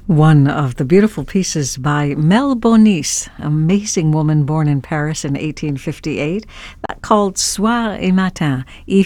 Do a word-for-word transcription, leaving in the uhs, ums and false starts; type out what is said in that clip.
One of the beautiful pieces by Mel Bonis, amazing woman born in Paris in eighteen fifty-eight, that called Soir et Matin,